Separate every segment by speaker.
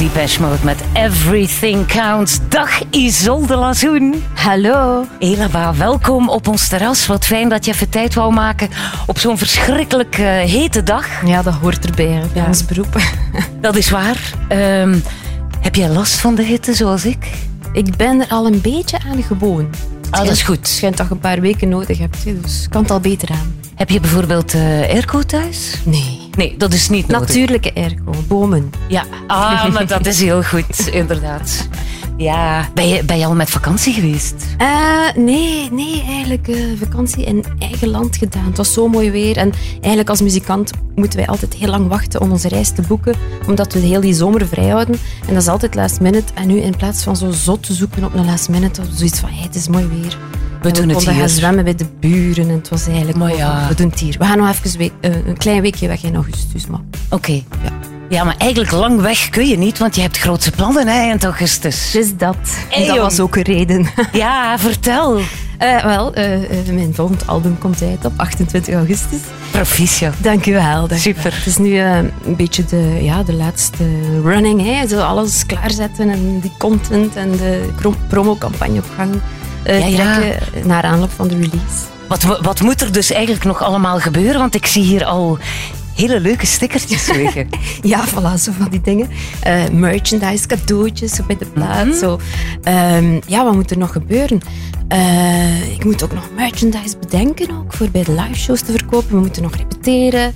Speaker 1: Depeche Mode met Everything Counts. Dag Isolde Lazoen.
Speaker 2: Hallo.
Speaker 1: Elaba, welkom op ons terras. Wat fijn dat je even tijd wou maken op zo'n verschrikkelijk hete dag.
Speaker 2: Ja, dat hoort erbij bij ons beroep.
Speaker 1: Dat is waar. Heb jij last van de hitte zoals ik?
Speaker 2: Ik ben er al een beetje aan gewoon.
Speaker 1: Dat is goed.
Speaker 2: Het schijnt dat je een paar weken nodig hebt, dus kan het al beter aan.
Speaker 1: Heb je bijvoorbeeld airco thuis? Nee, dat is niet nodig.
Speaker 2: Natuurlijke airco, bomen.
Speaker 1: Ja, maar dat is heel goed, inderdaad. Ja, ben je al met vakantie geweest?
Speaker 2: Nee, eigenlijk vakantie in eigen land gedaan. Het was zo mooi weer en eigenlijk als muzikant moeten wij altijd heel lang wachten om onze reis te boeken, omdat we heel die zomer vrij houden. En dat is altijd last minute. En nu in plaats van zo zot te zoeken op een last minute, zoiets van, het is mooi weer.
Speaker 1: We doen het hier.
Speaker 2: We gaan zwemmen bij de buren en het was eigenlijk...
Speaker 1: Maar ja.
Speaker 2: We doen het hier. We gaan nog even een klein weekje weg in augustus.
Speaker 1: Oké. Ja. Ja, maar eigenlijk lang weg kun je niet, want je hebt grootse plannen eind augustus.
Speaker 2: Dus dat. En dat was ook een reden.
Speaker 1: Ja, vertel.
Speaker 2: Mijn volgend album komt uit op 28 augustus.
Speaker 1: Proficiat.
Speaker 2: Dank u wel.
Speaker 1: Super.
Speaker 2: Het is nu een beetje de laatste running. Hè. Zo alles klaarzetten en die content en de promocampagne op gang trekken naar aanloop van de release.
Speaker 1: Wat moet er dus eigenlijk nog allemaal gebeuren? Want ik zie hier al hele leuke stickertjes liggen.
Speaker 2: Ja, voilà, zo van die dingen. Merchandise, cadeautjes bij de plaat. Zo. Wat moet er nog gebeuren? Ik moet ook nog merchandise bedenken ook, voor bij de live shows te verkopen. We moeten nog repeteren.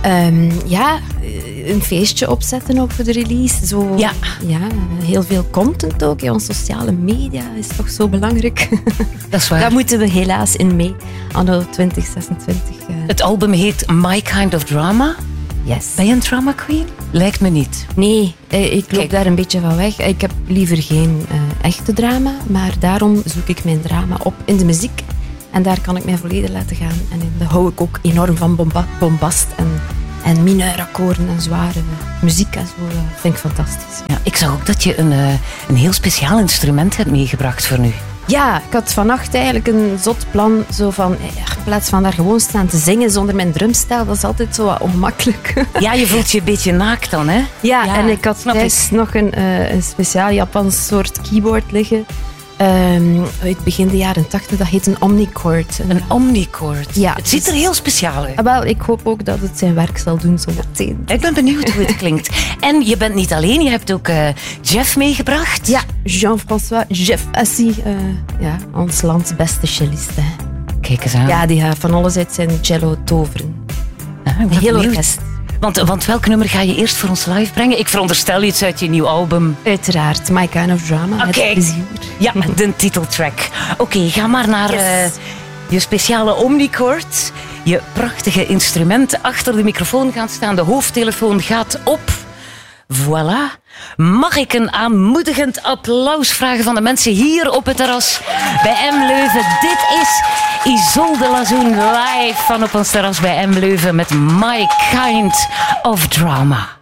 Speaker 2: Een feestje opzetten ook voor de release. Zo, ja, heel veel content ook. Ja, onze sociale media is toch zo belangrijk.
Speaker 1: Dat is waar.
Speaker 2: Daar moeten we helaas in mee, anno 2026.
Speaker 1: Het album heet My Kind of Drama.
Speaker 2: Yes.
Speaker 1: Ben je een drama queen? Lijkt me niet.
Speaker 2: Nee, ik loop daar een beetje van weg. Ik heb liever geen echte drama, maar daarom zoek ik mijn drama op in de muziek. En daar kan ik mij volledig laten gaan. En daar hou ik ook enorm van bombast en mineurakkoorden en zware muziek en zo. Vind ik fantastisch.
Speaker 1: Ja, ik zag ook dat je een heel speciaal instrument hebt meegebracht voor nu.
Speaker 2: Ja, ik had vannacht eigenlijk een zot plan. Zo van, in plaats van daar gewoon staan te zingen zonder mijn drumstijl, dat is altijd zo wat ongemakkelijk.
Speaker 1: Ja, je voelt je een beetje naakt dan, hè?
Speaker 2: Ja, en ik had thuis nog een speciaal Japans soort keyboard liggen. Uit begin de jaren 80, dat heet een omnichord.
Speaker 1: Een omnichord?
Speaker 2: Ja.
Speaker 1: Het ziet er heel speciaal uit.
Speaker 2: Wel, ik hoop ook dat het zijn werk zal doen zo meteen.
Speaker 1: Ik ben benieuwd hoe het klinkt. En je bent niet alleen, je hebt ook Jeff meegebracht.
Speaker 2: Ja, Jean-François Jeff Assy. Ons lands beste cellist. Hè.
Speaker 1: Kijk eens aan.
Speaker 2: Ja, die gaat van alles uit zijn cello toveren.
Speaker 1: Een
Speaker 2: heel orkest.
Speaker 1: Want welk nummer ga je eerst voor ons live brengen? Ik veronderstel iets uit je nieuw album.
Speaker 2: Uiteraard, My Kind of Drama. Met plezier.
Speaker 1: Ja, de titeltrack. Oké, ga maar naar je speciale omnichord. Je prachtige instrument. Achter de microfoon gaan staan. De hoofdtelefoon gaat op. Voilà. Mag ik een aanmoedigend applaus vragen van de mensen hier op het terras bij M Leuven? Dit is Isolde Lazoen live van op ons terras bij M Leuven met My Kind of Drama.